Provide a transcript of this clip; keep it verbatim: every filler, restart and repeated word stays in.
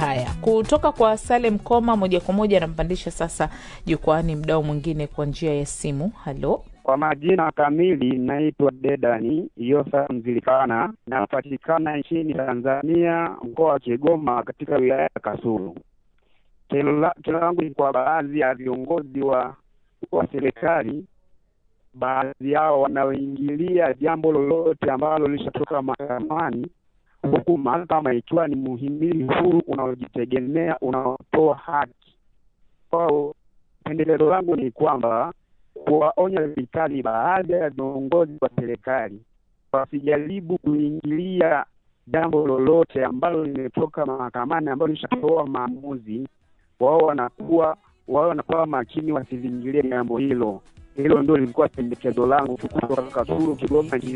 Haya, kutoka kwa Salem Koma moja kwa moja nampandisha sasa jukwani mdau mwingine kwa njia ya simu. Halo. Kwa majina kamili naitwa Dedani Yosa Mzilikana, napatikana nchini Tanzania, mkoa wa Kigoma, katika wilaya ya Kasulu. Kila langu ni kwa baadhi ya viongozi wa wa serikali, baadhi yao wanaoingilia jambo lolote ambalo lishatoka mahakamani, huku mahakama ikiwa ni muhimili huru unaojitegemea, unaotoa haki. Kwa pendeleo langu ni kwamba kuwaonya vikali baadhi ya viongozi wa serikali wasijaribu kuingilia jambo lolote ambalo limetoka mahakamani, ambalo lishatoa maamuzi. Wao wanakuwa wao wanakuwa makini, wasiingilie jambo hilo. Hilo ndio lilikuwa pendekezo langu kutoka Kasulu, Kigoma.